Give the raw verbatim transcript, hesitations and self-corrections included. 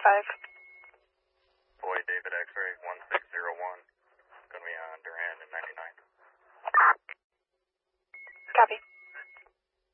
five. Boy, David X-ray, one six zero one. Going to be on Durand and ninety-nine. Copy.